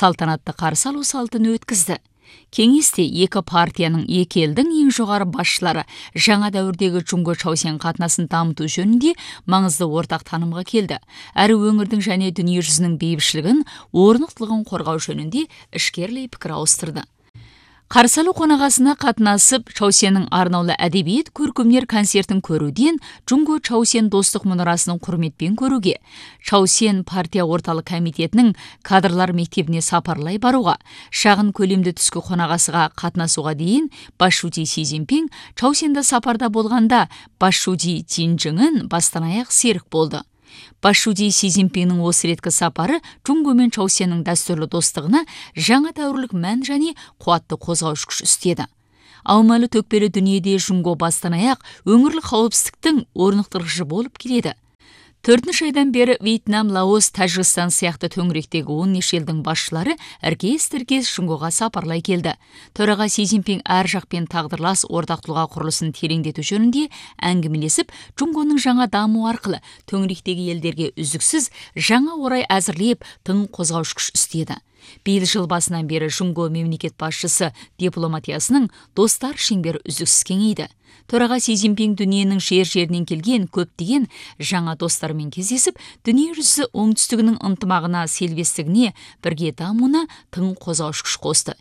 салтанатты қарсы алу салтын өткізді. Кеңесте екі партияның екі елдің ең жоғары басшылары жаңа дәуірдегі Чунго-Чаосен қатынасын дамыту жөнінде маңызды ортақ танымға келді. Әрі өңірдің және дүние жүзінің бейбітшілігін, орнықтылығын қорғау жөнінде ішкерлей пікір ауыстырды. Қарсы алу қонағасына қатынасып, Чаосеннің арнаулы әдебиет көркемдер концертін көруден Чунго-Чаосен достық мұнарасының құрметпен көруге, Чаосен партия орталық комитетінің кадрлар мектебіне сапарлай баруға, шағын көлемді түскі қонағасыға қатынасуға дейін Басшуди Си Цзиньпин Чаосенді сапарда болғанда Басшуди Цзиньжыңын бастан аяқ серік болды. Басшуди Си Цзиньпиннің осы реткі сапары Чунго мен Чаосеннің дәстүрлі достығына жаңа дәуірлік мән және қуатты қозғаушы күш істеді. Аумалы төкпелі дүниеде Чунго бастан аяқ өңірлік қауіпсіздіктің орнықтырғышы болып келеді. 4 айдан бері Вьетнам, Лаос, Тәжікстан сияқты төңіректегі 10 елдің басшылары іркес-тіркес Чунгоға сапарлай келді. Төраға Си Цзиньпин әр жақпен тағдырлас ортақ тұлға құрылысын тереңдету жөнінде әңгімелесіп, Чунгоның жаңа даму арқылы төңіректегі елдерге үздіксіз жаңа орай әзірлеп, тың қозғаушы күш істеді. Биыл жыл басынан бері Чунго мемлекет басшысы дипломатиясының достар шеңбері үздіксіз кеңейді. Төраға Си Цзиньпин дүниенің жер-жерінен келген көптеген жаңа достармен кездесіп, дүние жүзі оңтүстігінің ынтымағына, селбестігіне, бірге дамуына тың қозғаушы күш қосты.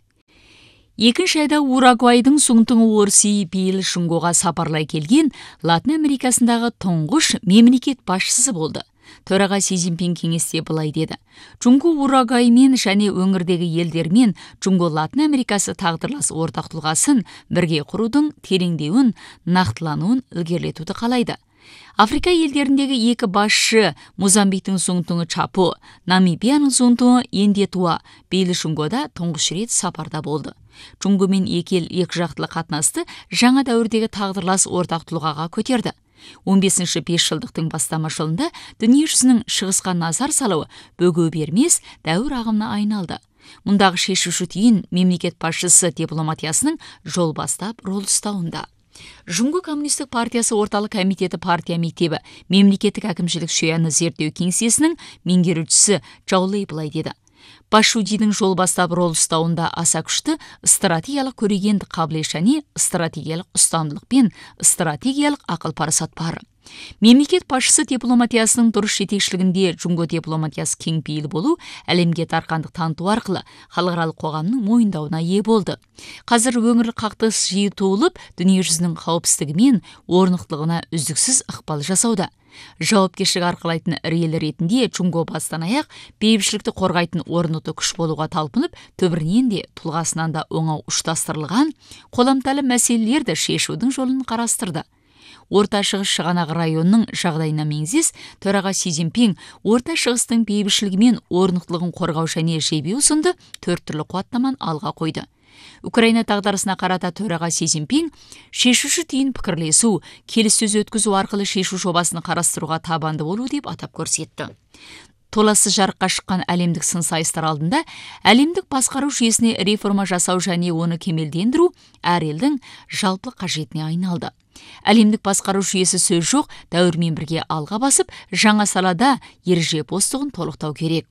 Екінші айда Уругвайдың Суңтың Орси биыл Чунгоға сапарлай келген Латын Америкасындағы тұңғыш мемлекет басшысы болды. Төраға Си Цзиньпин кеңесте былай деді: Чунго Уругваймен және өңірдегі елдермен Чунго Латын Америкасы тағдырлас ортақ тұлғасын бірге құрудың тереңдеуін, нақтылануын ілгерілетуді қалайды. Африка елдеріндегі екі басшы Мозамбиктің Суңтыңы Чапо, Намибияның Суңтыңы Ендетуа биыл Чунгода тұңғыш рет сапарда болды. Чунго мен екі ел екі жақтылы қатынасты жаңа дәуірдегі тағдырлас ортақ тұлғаға көтерді. 15-ші 5 жылдықтың бастама жылында дүние жүзінің шығысқа назар салуы бөгеу бермес дәуір ағымына айналды. Мұндағы шешуші түйін мемлекет басшысы дипломатиясының жол бастап рол ұстауында. Чунго коммунистік партиясы орталық комитеті партия мектебі мемлекеттік әкімшілік жүйені зерттеу кеңсесінің меңгерушісі Чаолей былай деді: Басшудидің жол бастап рол ұстауында аса күшті стратегиялық көрегендік қабілет және стратегиялық ұстамдылық пен стратегиялық ақыл парасат бар. Мемлекет басшысы дипломатиясының дұрыс жетекшілігінде Чунго дипломатиясы кең пейіл болу, әлемге тарқандық таныту арқылы халықаралық қоғамның мойындауына ие болды. Қазір өңірлік қақтығыс жиі туылып, дүние жүзінің қауіпсіздігі мен орнықтылығына үздіксіз ықпал жасауда. Жауапкершілік арқалайтын ірі ел ретінде Чунго бастан аяқ бейбітшілікті қорғайтын орнықты күш болуға талпынып, түбірінен де тұлғасынан да оңау ұштастырылған қоламталы мәселелерді шешудің жолын қарастырды. Орта шығыс шығанағы районының жағдайына меңзес, төраға Си Цзиньпин Орта шығыстың бейбітшілігі мен орнықтылығын қорғау және жебеу сынды 4 түрлі қуаттаманы алға қойды. Украина тағдарысына қарата төраға Си Цзиньпин шешуші түйін пікірлесу, келіссөз өткізу арқылы шешу жобасын қарастыруға табанды болу деп атап көрсетті. Толассыз жарыққа шыққан әлемдік сын сайыстар алдында әлемдік басқару жүйесіне реформа жасау және оны кемелдендіру әр елдің жалпы қажетіне айналды. Әлемдік басқару жүйесі сөз жоқ, дәуірмен бірге алға басып, жаңа салада ереже постығын толықтау керек.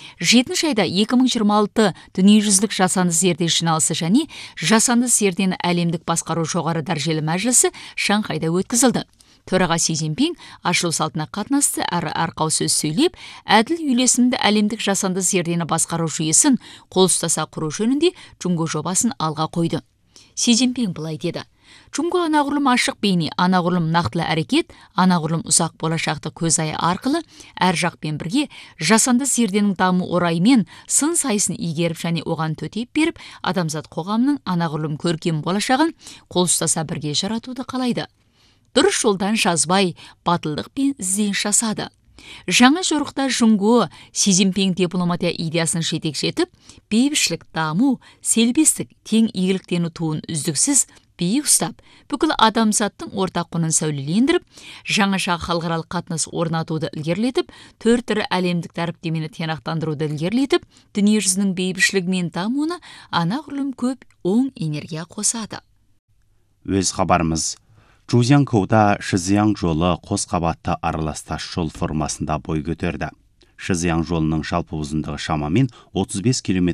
7 айда 2026 дүниежүзілік жасанды зерде жиналысы және жасанды зердені әлемдік басқару жоғары дәрежелі мәжілісі Шанхайда өткізілді. Төраға Си Цзиньпин ашылу салтына қатынасты, әрі арқау сөз сөйлеп, әділ үйлесімді әлемдік жасанды зердені басқару жүйесін қол ұстаса құру жөнінде Чунго жобасын алға қойды. Си Цзиньпин былай деді: Чунго анағұрлым ашық бейне, анағұрлым нақтылы әрекет, анағұрлым ұзақ болашақты көз айы арқылы әр жақпен бірге жасанды зерденің даму орайымен сын сайысын игеріп және оған төтеп беріп, адамзат қоғамының анағұрлым көркем болашағын қол ұстаса бірге жаратуды қалайды. Дұрыс жолдан жазбай, батылдық пен ізденіс жасады. Жаңа жорықта Чунго Си Цзиньпин дипломатия идеясын жетекшетіп, бейбітшілік, даму, селбестік, тең игіліктену туын үздіксіз биік ұстап, бүкіл адамзаттың ортақ құнын сәулелендіріп, жаңаша халықаралық қатынас орнатуды ілгерілетіп, 4 түрлі әлемдік дәріптемені тиянақтандыруды ілгерілетіп, дүние жүзінің бейбітшілігі мен дамуына анағұрлым көп оң энергия қосады. Өз хабарымыз. Чжузянкоуда Шизияң жолы қос қабатты аралас тас жол формасында бой көтерді. Шизияң жолының жалпы ұзындығы шамамен 35 км